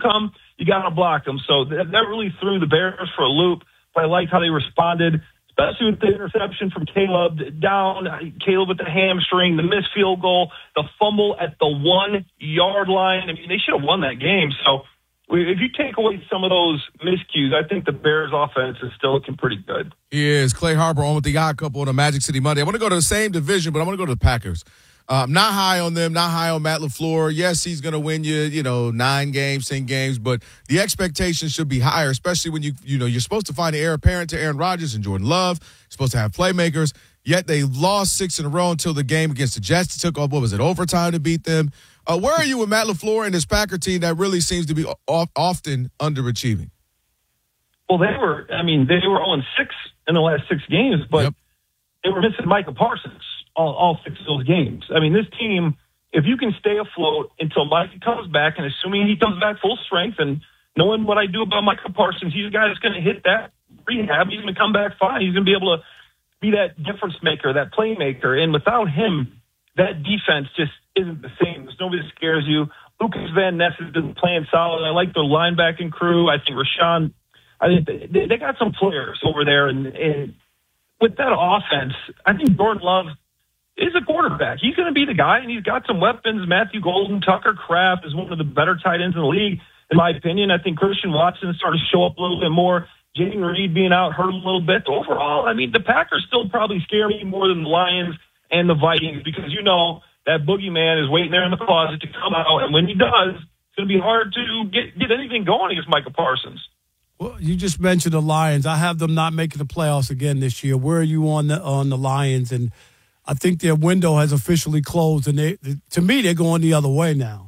come, you got to block them. So that really threw the Bears for a loop. But I liked how they responded, especially with the interception from Caleb down, Caleb with the hamstring, the missed field goal, the fumble at the 1 yard line. I mean, they should have won that game. So if you take away some of those miscues, I think the Bears offense is still looking pretty good. He is. Clay Harbor on with the Odd Couple on a Magic City Monday. I want to go to the same division, but I want to go to the Packers. Not high on them, not high on Matt LaFleur. Yes, he's going to win you, 9 games, 10 games, but the expectations should be higher, especially when you're supposed to find the heir apparent to Aaron Rodgers and Jordan Love. You're supposed to have playmakers. Yet they lost 6 in a row until the game against the Jets. They took off, overtime to beat them. Where are you with Matt LaFleur and this Packer team that really seems to be often underachieving? Well, they were 0-6 in the last 6 games, but They were missing Micah Parsons all 6 of those games. I mean, this team, if you can stay afloat until Micah comes back, and assuming he comes back full strength, and knowing what I do about Micah Parsons, he's a guy that's going to hit that rehab. He's going to come back fine. He's going to be able to be that difference maker, that playmaker. And without him, that defense just isn't the same. There's nobody that scares you. Lucas Van Ness has been playing solid. I like their linebacking crew. I think Rashawn, they got some players over there. And with that offense, I think Jordan Love is a quarterback. He's going to be the guy, and he's got some weapons. Matthew Golden, Tucker Kraft is one of the better tight ends in the league, in my opinion. I think Christian Watson is starting to show up a little bit more. Jaden Reed being out hurt a little bit. Overall, I mean, the Packers still probably scare me more than the Lions and the Vikings because that boogeyman is waiting there in the closet to come out, and when he does, it's going to be hard to get anything going against Micah Parsons. Well, you just mentioned the Lions. I have them not making the playoffs again this year. Where are you on the Lions? And I think their window has officially closed, and to me, they're going the other way now.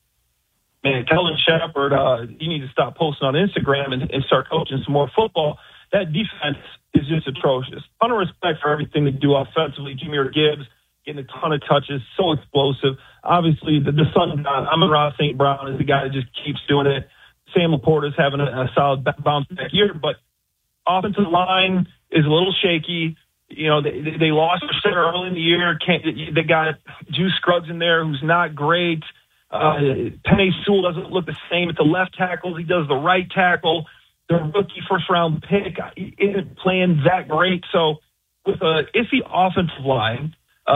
Man, Kellen Shepard, you need to stop posting on Instagram and start coaching some more football. That defense is just atrocious. Ton of respect for everything they do offensively. Jahmyr Gibbs getting a ton of touches, so explosive. Obviously, the son, Amon-Ra St. Brown, is the guy that just keeps doing it. Sam Laporta's having a solid bounce back year, but offensive line is a little shaky. They lost their center early in the year. They got Juice Scruggs in there, who's not great. Penei Sewell doesn't look the same at the left tackle. He does the right tackle. Their rookie first-round pick isn't playing that great. So with a iffy offensive line,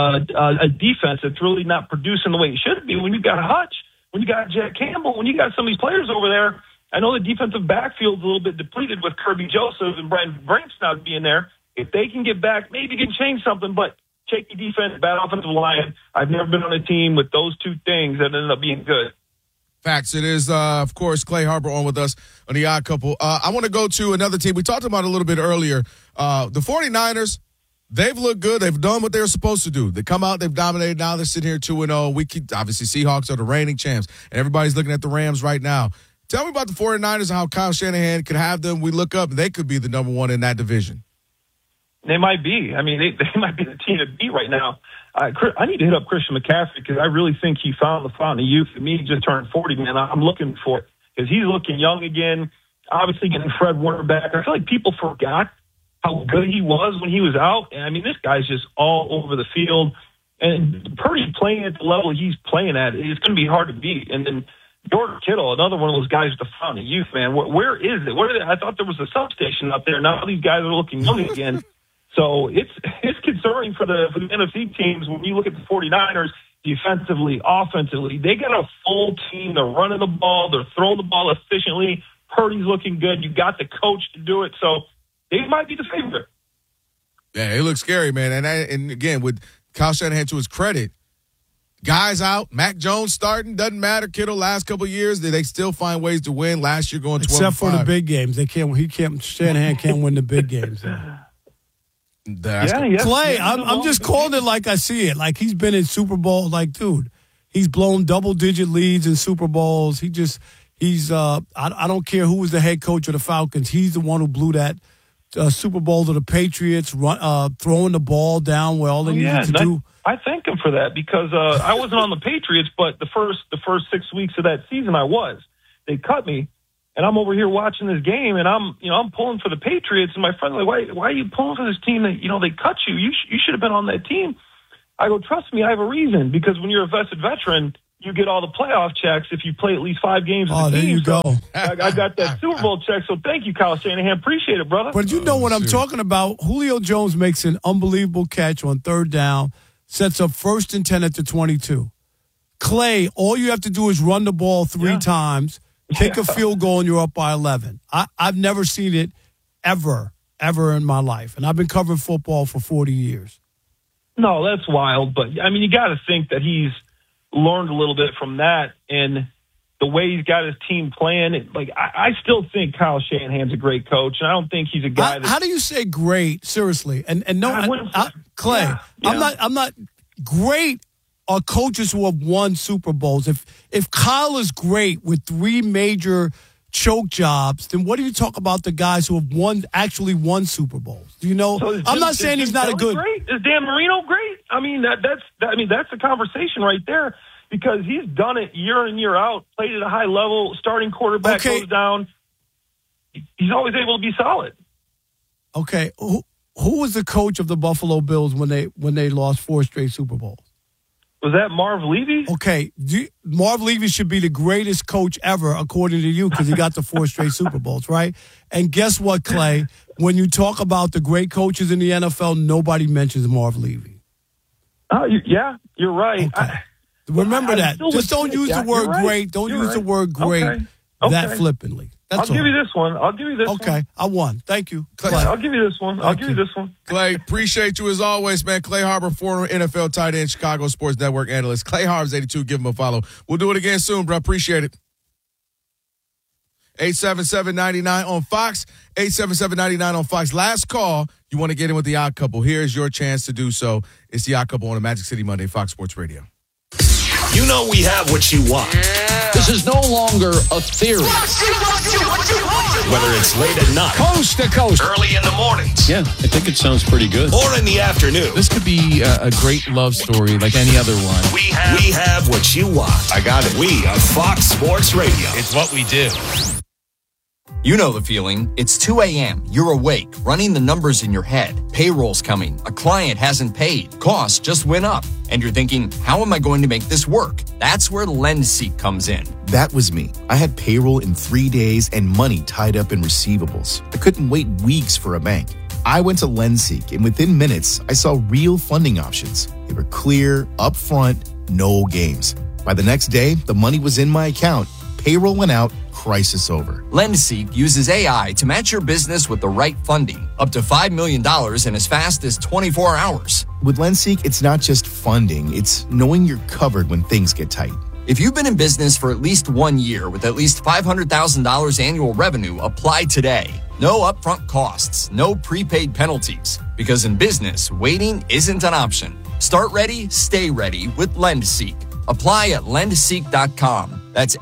a defense that's really not producing the way it should be, when you got Hutch, when you got Jack Campbell, when you got some of these players over there, I know the defensive backfield's a little bit depleted with Kirby Joseph and Brian Branks not being there. If they can get back, maybe can change something, but shaky defense, bad offensive line. I've never been on a team with those two things that ended up being good. Facts. It is, of course, Clay Harbor on with us on the Odd Couple. I want to go to another team. We talked about it a little bit earlier. The 49ers, they've looked good. They've done what they were supposed to do. They come out, they've dominated. Now they're sitting here 2-0. Obviously, Seahawks are the reigning champs, and everybody's looking at the Rams right now. Tell me about the 49ers and how Kyle Shanahan could have them. We look up, and they could be the number one in that division. They might be. I mean, they might be the team to beat right now. I need to hit up Christian McCaffrey because I really think he found the fountain of youth. For me, he just turned 40, man. I'm looking for it because he's looking young again. Obviously, getting Fred Warner back. I feel like people forgot how good he was when he was out. And I mean, this guy's just all over the field. And Purdy playing at the level he's playing at, it's going to be hard to beat. And then George Kittle, another one of those guys with the fountain of youth, man. Where is it? I thought there was a substation up there. Now these guys are looking young again. So it's concerning for the NFC teams when you look at the 49ers defensively, offensively. They got a full team. They're running the ball. They're throwing the ball efficiently. Purdy's looking good. You got the coach to do it. So they might be the favorite. Yeah, it looks scary, man. And again, with Kyle Shanahan, to his credit, guys out, Mac Jones starting, doesn't matter. Kittle last couple of years, they still find ways to win. Last year going 12-5. Except for the big games. Shanahan can't win the big games. Clay, I'm just calling it like I see it. Like he's been in Super Bowl. Like, dude, he's blown double-digit leads in Super Bowls. I don't care who was the head coach of the Falcons. He's the one who blew that Super Bowl to the Patriots, throwing the ball down where all they needed to do. I thank him for that because I wasn't on the Patriots, but the first 6 weeks of that season I was. They cut me. And I'm over here watching this game, and I'm pulling for the Patriots. And my friend's like, why are you pulling for this team that, they cut you? You should have been on that team. I go, trust me, I have a reason. Because when you're a vested veteran, you get all the playoff checks if you play at least 5 games. Oh, there you go. I got that Super Bowl check, so thank you, Kyle Shanahan. Appreciate it, brother. But you know what I'm talking about. Julio Jones makes an unbelievable catch on 3rd down, sets up 1st and 10 at the 22. Clay, all you have to do is run the ball 3 times, kick a field goal, and you're up by 11. I've never seen it ever in my life, and I've been covering football for 40 years. No, that's wild. But, I mean, you got to think that he's learned a little bit from that and the way he's got his team playing. Like, I still think Kyle Shanahan's a great coach, and I don't think he's a guy How do you say great, seriously? And no, Clay, I'm not great are coaches who have won Super Bowls. If Kyle is great with 3 major choke jobs, then what do you talk about the guys who have actually won Super Bowls? Do you know? So I'm not saying he's not a good. Great? Is Dan Marino great? I mean, that's a conversation right there because he's done it year in, year out, played at a high level, starting quarterback goes down. He's always able to be solid. Okay. Who was the coach of the Buffalo Bills when they lost 4 straight Super Bowls? Was that Marv Levy? Okay. Marv Levy should be the greatest coach ever, according to you, because he got the 4 straight Super Bowls, right? And guess what, Clay? When you talk about the great coaches in the NFL, nobody mentions Marv Levy. Oh, yeah, you're right. Okay. Remember that. Just don't use the word great. Don't use the word great that flippantly. I'll give you this one. Okay, I won. Thank you, Clay. I'll give you this one. Clay, appreciate you as always, man. Clay Harbor, former NFL tight end, Chicago Sports Network analyst. Clay Harbors 82. Give him a follow. We'll do it again soon, bro. Appreciate it. 877-99 on Fox. 877-99 on Fox. Last call. You want to get in with the Odd Couple. Here's your chance to do so. It's the Odd Couple on a Magic City Monday, Fox Sports Radio. You know we have what you want. This is no longer a theory. Whether it's late at night, Coast to coast, early in the mornings. Yeah, I think it sounds pretty good. Or in the afternoon. This could be a great love story like any other one. We have what you want. I got it. We are Fox Sports Radio. It's what we do. You know the feeling. It's 2 a.m. You're awake, running the numbers in your head. Payroll's coming. A client hasn't paid. Costs just went up. And you're thinking, how am I going to make this work? That's where LendSeek comes in. That was me. I had payroll in 3 days and money tied up in receivables. I couldn't wait weeks for a bank. I went to LendSeek, and within minutes, I saw real funding options. They were clear, upfront, no games. By the next day, the money was in my account. Payroll went out. Crisis over. LendSeek uses AI to match your business with the right funding, up to $5 million in as fast as 24 hours. With LendSeek, it's not just funding, it's knowing you're covered when things get tight. If you've been in business for at least 1 year with at least $500,000 annual revenue, apply today. No upfront costs, no prepaid penalties, because in business, waiting isn't an option. Start ready, stay ready with LendSeek. Apply at lendseek.com. That's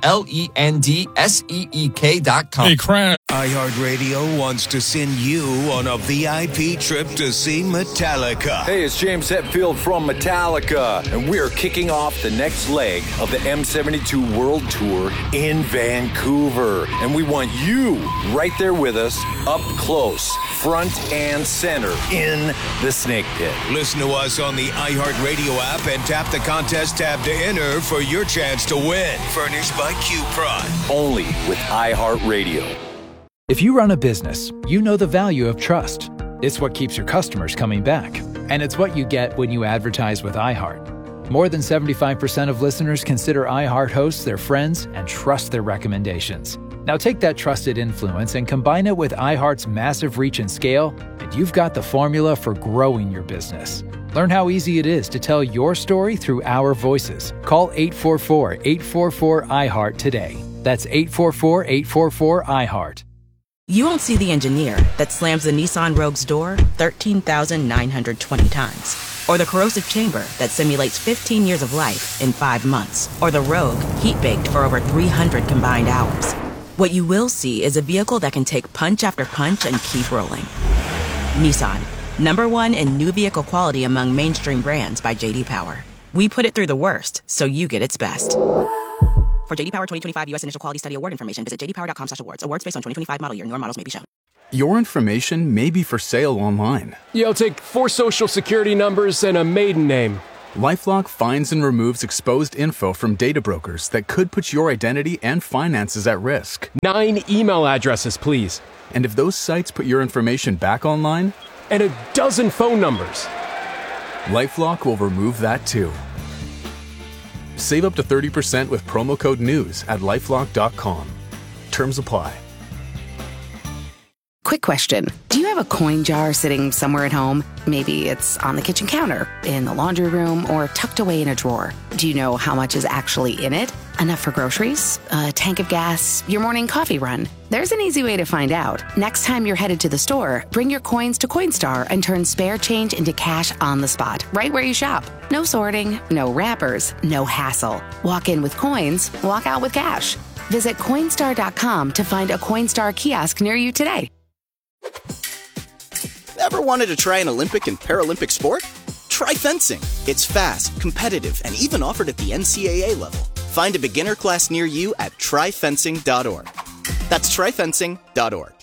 LENDSEEK.com. Hey, crap. iHeartRadio wants to send you on a VIP trip to see Metallica. Hey, it's James Hetfield from Metallica, and we're kicking off the next leg of the M72 World Tour in Vancouver. And we want you right there with us, up close, front and center, in the Snake Pit. Listen to us on the iHeartRadio app and tap the contest tab to enter for your chance to win. Furnished by Q-Prime. Only with iHeartRadio. If you run a business, you know the value of trust. It's what keeps your customers coming back. And it's what you get when you advertise with iHeart. More than 75% of listeners consider iHeart hosts their friends and trust their recommendations. Now take that trusted influence and combine it with iHeart's massive reach and scale, and you've got the formula for growing your business. Learn how easy it is to tell your story through our voices. Call 844-844-iHeart today. That's 844-844-iHeart. You won't see the engineer that slams the Nissan Rogue's door 13,920 times. Or the corrosive chamber that simulates 15 years of life in 5 months. Or the Rogue heat-baked for over 300 combined hours. What you will see is a vehicle that can take punch after punch and keep rolling. Nissan. #1 in new vehicle quality among mainstream brands by J.D. Power. We put it through the worst, so you get its best. For J.D. Power 2025 U.S. Initial Quality Study Award information, visit jdpower.com/awards. Awards based on 2025 model year. Newer models may be shown. Your information may be for sale online. You'll take 4 social security numbers and a maiden name. LifeLock finds and removes exposed info from data brokers that could put your identity and finances at risk. 9 email addresses, please. And if those sites put your information back online? And 12 phone numbers. LifeLock will remove that too. Save up to 30% with promo code NEWS at LifeLock.com. Terms apply. Quick question. Do you have a coin jar sitting somewhere at home? Maybe it's on the kitchen counter, in the laundry room, or tucked away in a drawer. Do you know how much is actually in it? Enough for groceries, a tank of gas, your morning coffee run? There's an easy way to find out. Next time you're headed to the store, bring your coins to Coinstar and turn spare change into cash on the spot, right where you shop. No sorting, no wrappers, no hassle. Walk in with coins, walk out with cash. Visit Coinstar.com to find a Coinstar kiosk near you today. Ever wanted to try an Olympic and Paralympic sport? Try fencing. It's fast, competitive, and even offered at the NCAA level. Find a beginner class near you at tryfencing.org. That's tryfencing.org.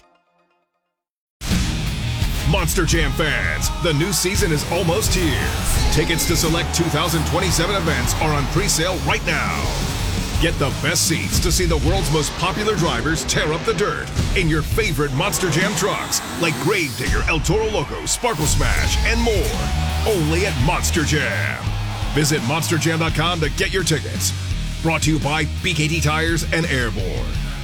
Monster Jam fans, the new season is almost here. Tickets to select 2027 events are on pre-sale right now. Get the best seats to see the world's most popular drivers tear up the dirt in your favorite Monster Jam trucks like Gravedigger, El Toro Loco, Sparkle Smash, and more. Only at Monster Jam. Visit monsterjam.com to get your tickets. Brought to you by BKT Tires and Airborne.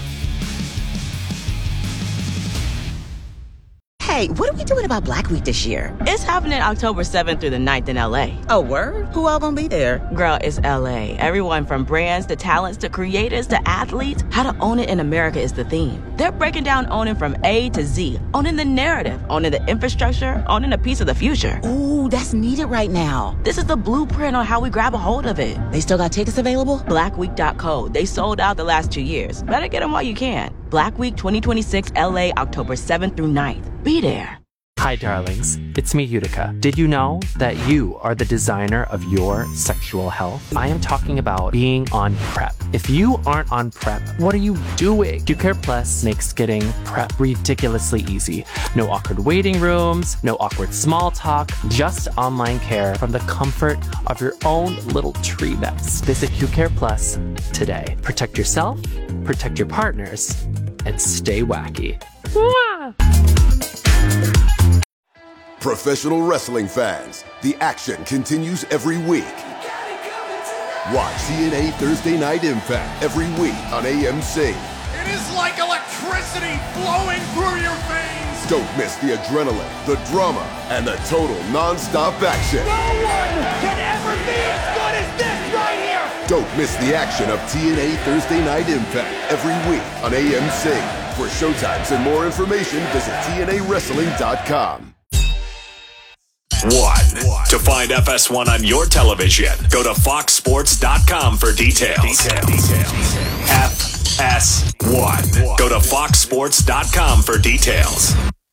Hey, what are we doing about Black Week this year? It's happening October 7th through the 9th in LA. Oh, word? Who all gonna be there? Girl, it's LA. Everyone from brands to talents to creators to athletes. How to own it in America is the theme. They're breaking down owning from A to Z. Owning the narrative, owning the infrastructure, owning a piece of the future. Ooh, that's needed right now. This is the blueprint on how we grab a hold of it. They still got tickets available? Blackweek.co. They sold out the last 2 years. Better get them while you can. Black Week 2026 LA, October 7th through 9th. Be there. Hi, darlings. It's me, Utica. Did you know that you are the designer of your sexual health? I am talking about being on PrEP. If you aren't on PrEP, what are you doing? QCare Plus makes getting PrEP ridiculously easy. No awkward waiting rooms, no awkward small talk, just online care from the comfort of your own little tree nest. Visit QCare Plus today. Protect yourself, protect your partners, and stay wacky. Mwah! Professional wrestling fans, the action continues every week. Watch TNA Thursday Night Impact every week on AMC. It is like electricity flowing through your veins. Don't miss the adrenaline, the drama, and the total non-stop action. No one can ever be as good as this right here. Don't miss the action of TNA Thursday Night Impact every week on AMC. For showtimes and more information, visit TNAWrestling.com. To find FS1 on your television, go to foxsports.com for details. FS1. Go to foxsports.com for details.